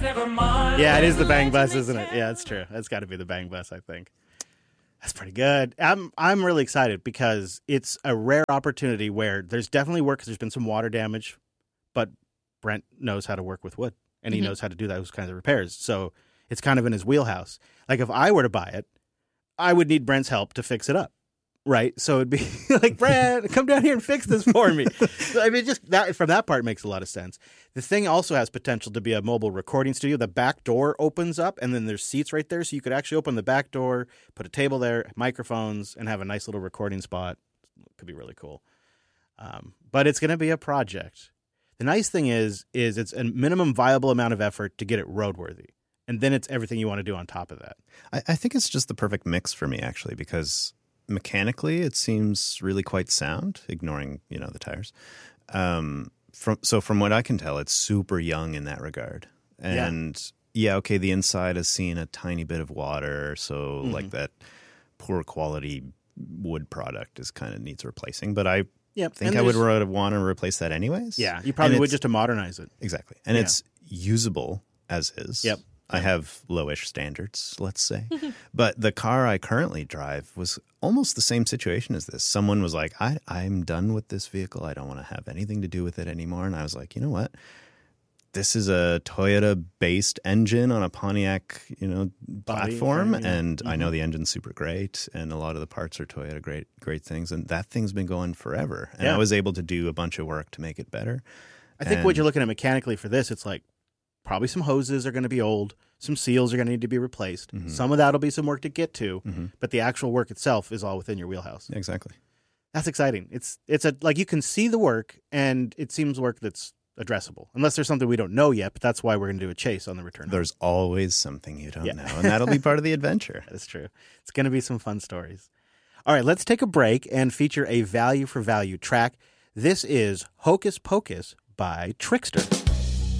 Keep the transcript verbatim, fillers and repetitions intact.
never mind. Yeah, it is the Bang Bus, isn't it? Yeah, it's true. That's got to be the Bang Bus, I think. That's pretty good. I'm I'm really excited because it's a rare opportunity where there's definitely work because there's been some water damage, but Brent knows how to work with wood, and he Mm-hmm. knows how to do those kinds of repairs. So it's kind of in his wheelhouse. Like if I were to buy it, I would need Brent's help to fix it up, right? So it'd be like, Brent, come down here and fix this for me. So, I mean, just that from that part makes a lot of sense. The thing also has potential to be a mobile recording studio. The back door opens up, and then there's seats right there, so you could actually open the back door, put a table there, microphones, and have a nice little recording spot. Could be really cool. Um, but it's going to be a project. The nice thing is, is it's a minimum viable amount of effort to get it roadworthy. And then it's everything you want to do on top of that. I, I think it's just the perfect mix for me, actually, because mechanically it seems really quite sound, ignoring, you know, the tires. Um, from so from what I can tell, it's super young in that regard. And yeah, yeah okay, the inside has seen a tiny bit of water, so mm-hmm. like that poor quality wood product is kind of needs replacing. But I Yep. think and I would want to replace that anyways. Yeah, you probably would just to modernize it. Exactly. And yeah. it's usable as is. Yep. I have lowish standards, let's say. But the car I currently drive was almost the same situation as this. Someone was like, I, I'm done with this vehicle. I don't want to have anything to do with it anymore. And I was like, you know what? This is a Toyota-based engine on a Pontiac, you know, platform, frame, yeah. and mm-hmm. I know the engine's super great, and a lot of the parts are Toyota great, great things, and that thing's been going forever. And yeah. I was able to do a bunch of work to make it better. I think and, what you're looking at mechanically for this, it's like probably some hoses are going to be old, some seals are going to need to be replaced. Mm-hmm. Some of that'll be some work to get to, mm-hmm. but the actual work itself is all within your wheelhouse. Exactly. That's exciting. It's it's a like you can see the work, and it seems work that's addressable, unless there's something we don't know yet, but that's why we're going to do a chase on the return. There's home. Always something you don't yeah. know, and that'll be part of the adventure. That's true. It's going to be some fun stories. All right, let's take a break and feature a value for value track. This is Hocus Pocus by Trickster.